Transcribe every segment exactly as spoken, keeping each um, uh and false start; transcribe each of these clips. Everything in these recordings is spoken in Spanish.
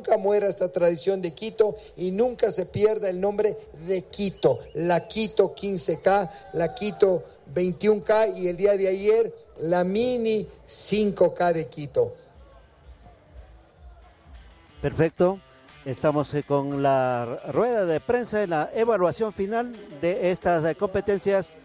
nunca muera esta tradición de Quito y nunca se pierda el nombre de Quito, la Quito quince K, la Quito veintiuno K y el día de ayer la Mini cinco K de Quito. Perfecto. Estamos con la rueda de prensa en la evaluación final de estas competencias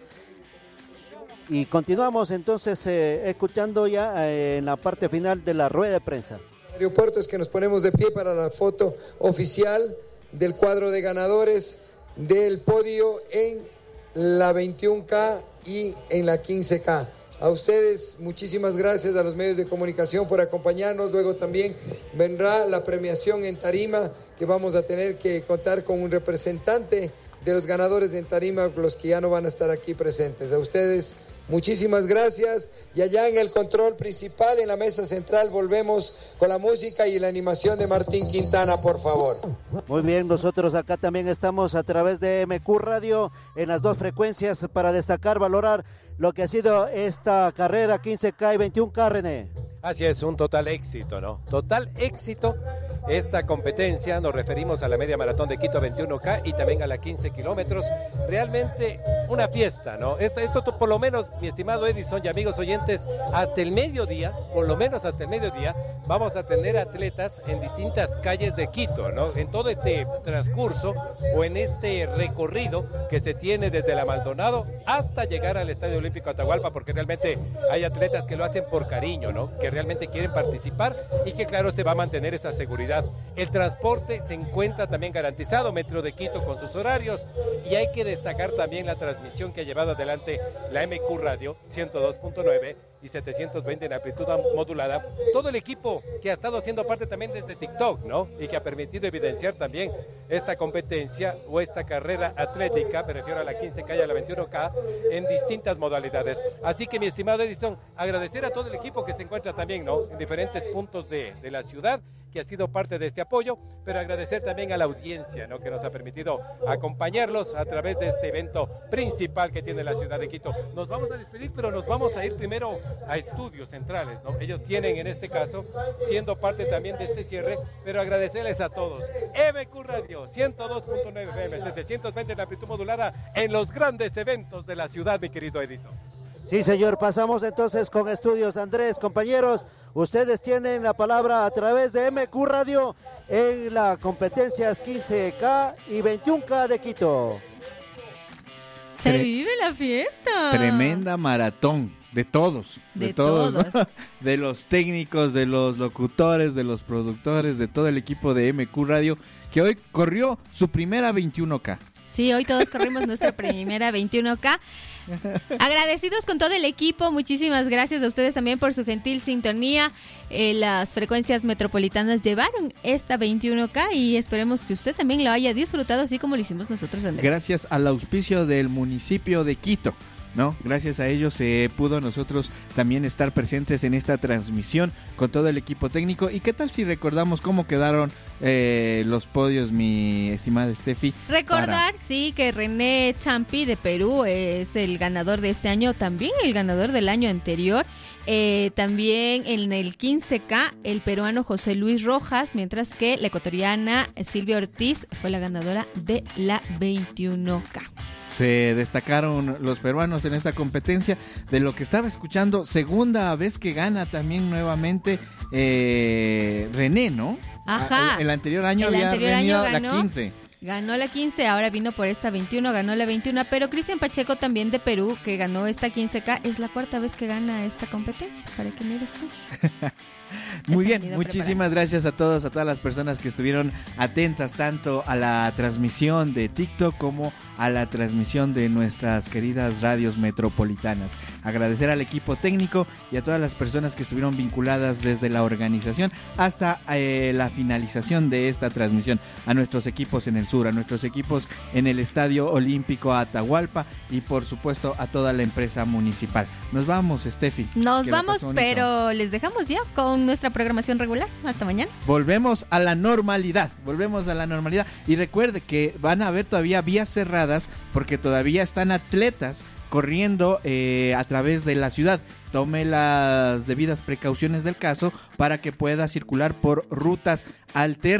y continuamos entonces eh, escuchando ya eh, en la parte final de la rueda de prensa. Aeropuertos que nos ponemos de pie para la foto oficial del cuadro de ganadores del podio en la veintiuno K y en la quince K. A ustedes, muchísimas gracias a los medios de comunicación por acompañarnos. Luego también vendrá la premiación en tarima, que vamos a tener que contar con un representante de los ganadores en tarima, los que ya no van a estar aquí presentes. A ustedes, muchísimas gracias. Y allá en el control principal, en la mesa central, volvemos con la música y la animación de Martín Quintana, por favor. Muy bien, nosotros acá también estamos a través de M Q Radio en las dos frecuencias para destacar, valorar lo que ha sido esta carrera quince K y veintiuno K, René. Así es, un total éxito, ¿no? Total éxito esta competencia, nos referimos a la media maratón de Quito veintiuno K y también a la quince kilómetros, realmente una fiesta, ¿no? Esto, esto por lo menos, mi estimado Edison y amigos oyentes, hasta el mediodía, por lo menos hasta el mediodía, vamos a tener atletas en distintas calles de Quito, ¿no? En todo este transcurso o en este recorrido que se tiene desde la Maldonado hasta llegar al Estadio Olímpico Atahualpa, porque realmente hay atletas que lo hacen por cariño, ¿no? Que realmente quieren participar y que claro se va a mantener esa seguridad. El transporte se encuentra también garantizado, Metro de Quito con sus horarios, y hay que destacar también la transmisión que ha llevado adelante la M Q Radio ciento dos punto nueve y setecientos veinte en amplitud modulada, todo el equipo que ha estado haciendo parte también desde TikTok, ¿no? Y que ha permitido evidenciar también esta competencia o esta carrera atlética, me refiero a la quince K y a la veintiuno K, en distintas modalidades. Así que mi estimado Edison, agradecer a todo el equipo que se encuentra también, ¿no? En diferentes puntos de, de la ciudad, que ha sido parte de este apoyo, pero agradecer también a la audiencia, ¿no? Que nos ha permitido acompañarlos a través de este evento principal que tiene la ciudad de Quito. Nos vamos a despedir, pero nos vamos a ir primero a Estudios Centrales, ¿no? Ellos tienen en este caso, siendo parte también de este cierre, pero agradecerles a todos. M Q Radio ciento dos punto nueve F M, setecientos veinte en amplitud modulada en los grandes eventos de la ciudad, mi querido Edison. Sí, señor, pasamos entonces con Estudios. Andrés, compañeros, ustedes tienen la palabra a través de M Q Radio en las competencias quince K y veintiuno K de Quito. Se Tre- vive la fiesta. Tremenda maratón de todos, de, de todos, todos. De los técnicos, de los locutores, de los productores, de todo el equipo de M Q Radio, que hoy corrió su primera veintiuno K. Sí, hoy todos corrimos nuestra primera veintiuno K. Agradecidos con todo el equipo, muchísimas gracias a ustedes también por su gentil sintonía. Eh, las frecuencias metropolitanas llevaron esta veintiuno K y esperemos que usted también lo haya disfrutado así como lo hicimos nosotros, Andrés. Gracias al auspicio del municipio de Quito, ¿no? Gracias a ellos se eh, pudo nosotros también estar presentes en esta transmisión con todo el equipo técnico. ¿Y qué tal si recordamos cómo quedaron eh, los podios, mi estimada Steffi? Recordar, para... sí, que René Champi de Perú es el ganador de este año, también el ganador del año anterior. Eh, también en el quince K, el peruano José Luis Rojas, mientras que la ecuatoriana Silvia Ortiz fue la ganadora de la veintiuno K. Se destacaron los peruanos en esta competencia. De lo que estaba escuchando, segunda vez que gana también nuevamente eh, René, ¿no? Ajá. El, el anterior año el había anterior venido año ganó, la quince. Ganó la quince, ahora vino por esta veintiuno, ganó la veintiuno, pero Cristian Pacheco también de Perú, que ganó esta quince K, es la cuarta vez que gana esta competencia, para que mires tú. Muy bien, muchísimas gracias a todos, a todas las personas que estuvieron atentas tanto a la transmisión de TikTok como a la transmisión de nuestras queridas radios metropolitanas. Agradecer al equipo técnico y a todas las personas que estuvieron vinculadas desde la organización hasta eh, la finalización de esta transmisión, a nuestros equipos en el sur, a nuestros equipos en el Estadio Olímpico Atahualpa y por supuesto a toda la empresa municipal. Nos vamos, Steffi. Nos vamos, pero les dejamos ya con nuestra programación regular. Hasta mañana. Volvemos a la normalidad, volvemos a la normalidad. Y recuerde que van a haber todavía vías cerradas porque todavía están atletas corriendo eh, a través de la ciudad. Tome las debidas precauciones del caso para que pueda circular por rutas alternas.